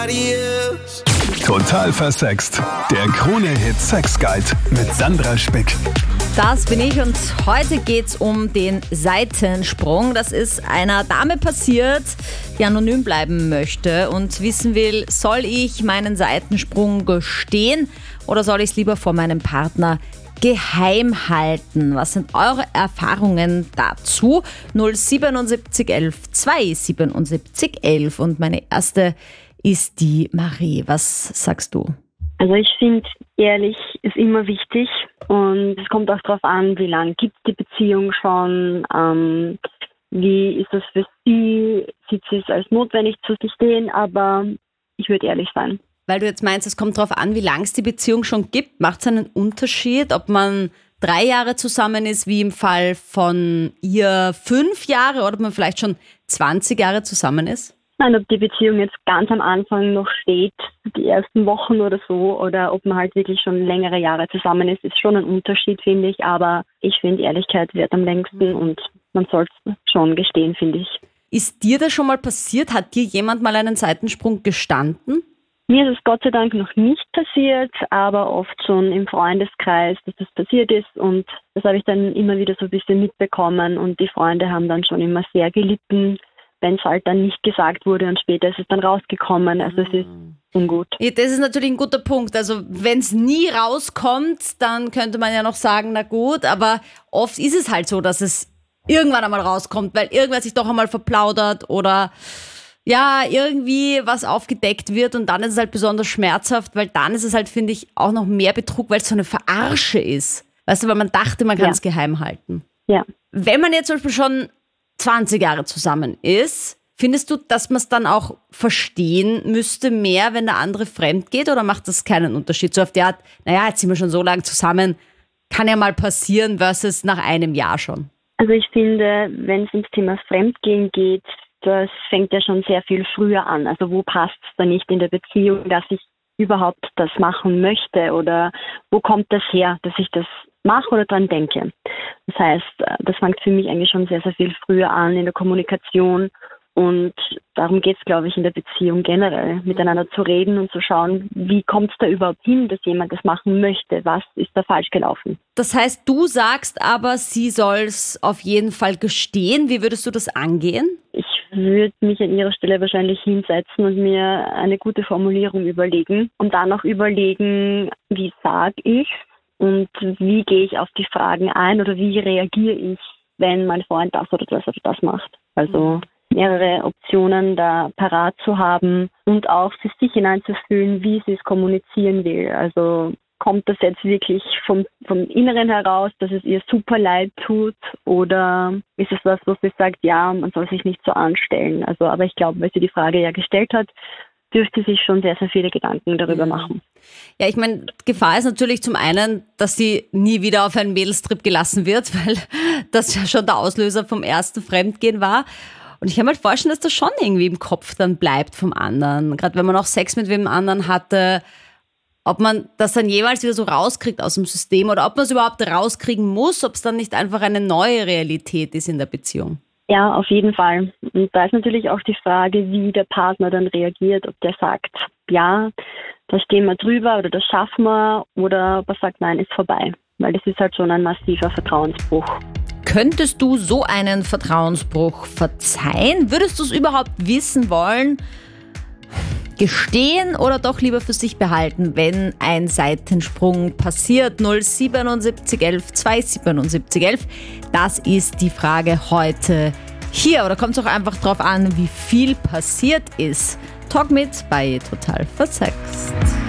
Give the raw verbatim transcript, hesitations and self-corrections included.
Total versext. Der Krone-Hit Sex Guide mit Sandra Spick. Das bin ich und heute geht's um den Seitensprung. Das ist einer Dame passiert, die anonym bleiben möchte und wissen will, soll ich meinen Seitensprung gestehen oder soll ich es lieber vor meinem Partner geheim halten? Was sind eure Erfahrungen dazu? null siebenundsiebzig elf zweihundertsiebenundsiebzig elf und meine erste ist die Marie. Was sagst du? Also ich finde, ehrlich ist immer wichtig und es kommt auch darauf an, wie lange gibt es die Beziehung schon, ähm, wie ist das für sie, sieht sie es als notwendig zu gestehen, aber ich würde ehrlich sein. Weil du jetzt meinst, es kommt darauf an, wie lange es die Beziehung schon gibt, macht es einen Unterschied, ob man drei Jahre zusammen ist, wie im Fall von ihr fünf Jahre oder ob man vielleicht schon zwanzig Jahre zusammen ist? Nein, ob die Beziehung jetzt ganz am Anfang noch steht, die ersten Wochen oder so, oder ob man halt wirklich schon längere Jahre zusammen ist, ist schon ein Unterschied, finde ich. Aber ich finde, Ehrlichkeit wird am längsten und man soll es schon gestehen, finde ich. Ist dir das schon mal passiert? Hat dir jemand mal einen Seitensprung gestanden? Mir ist es Gott sei Dank noch nicht passiert, aber oft schon im Freundeskreis, dass das passiert ist. Und das habe ich dann immer wieder so ein bisschen mitbekommen und die Freunde haben dann schon immer sehr gelitten, wenn es halt dann nicht gesagt wurde und später ist es dann rausgekommen. Also es ist ungut. Ja, das ist natürlich ein guter Punkt. Also wenn es nie rauskommt, dann könnte man ja noch sagen, na gut, aber oft ist es halt so, dass es irgendwann einmal rauskommt, weil irgendwer sich doch einmal verplaudert oder ja, irgendwie was aufgedeckt wird und dann ist es halt besonders schmerzhaft, weil dann ist es halt, finde ich, auch noch mehr Betrug, weil es so eine Verarsche ist. Weißt du, weil man dachte, man kann es ja geheim halten. Ja. Wenn man jetzt zum Beispiel schon zwanzig Jahre zusammen ist, findest du, dass man es dann auch verstehen müsste mehr, wenn der andere fremd geht oder macht das keinen Unterschied? So auf die Art, naja, jetzt sind wir schon so lange zusammen, kann ja mal passieren versus nach einem Jahr schon. Also ich finde, wenn es ums Thema Fremdgehen geht, das fängt ja schon sehr viel früher an. Also wo passt es da nicht in der Beziehung, dass ich überhaupt das machen möchte oder wo kommt das her, dass ich das mache oder dran denke. Das heißt, das fängt für mich eigentlich schon sehr, sehr viel früher an in der Kommunikation und darum geht es, glaube ich, in der Beziehung generell, miteinander zu reden und zu schauen, wie kommt es da überhaupt hin, dass jemand das machen möchte, was ist da falsch gelaufen. Das heißt, du sagst aber, sie soll es auf jeden Fall gestehen. Wie würdest du das angehen? Ich würde mich an ihrer Stelle wahrscheinlich hinsetzen und mir eine gute Formulierung überlegen und dann auch überlegen, wie sage ich und wie gehe ich auf die Fragen ein oder wie reagiere ich, wenn mein Freund das oder das oder das macht. Also mehrere Optionen da parat zu haben und auch für sich hineinzufühlen, wie sie es kommunizieren will. Also kommt das jetzt wirklich vom, vom Inneren heraus, dass es ihr super leid tut oder ist es was, wo sie sagt, ja, man soll sich nicht so anstellen. Also, aber ich glaube, weil sie die Frage ja gestellt hat, dürfte sich schon sehr, sehr viele Gedanken darüber machen. Ja, ich meine, Gefahr ist natürlich zum einen, dass sie nie wieder auf einen Mädelstrip gelassen wird, weil das ja schon der Auslöser vom ersten Fremdgehen war. Und ich kann mir halt vorstellen, dass das schon irgendwie im Kopf dann bleibt vom anderen. Gerade wenn man auch Sex mit wem anderen hatte, ob man das dann jeweils wieder so rauskriegt aus dem System oder ob man es überhaupt rauskriegen muss, ob es dann nicht einfach eine neue Realität ist in der Beziehung. Ja, auf jeden Fall. Und da ist natürlich auch die Frage, wie der Partner dann reagiert, ob der sagt, ja, da stehen wir drüber oder das schaffen wir oder ob er sagt, nein, ist vorbei. Weil das ist halt schon ein massiver Vertrauensbruch. Könntest du so einen Vertrauensbruch verzeihen? Würdest du es überhaupt wissen wollen? Gestehen oder doch lieber für sich behalten, wenn ein Seitensprung passiert? null siebenundsiebzig elf zweihundertsiebenundsiebzig elf. Das ist die Frage heute hier. Oder kommt es auch einfach drauf an, wie viel passiert ist? Talk mit bei Total Versext.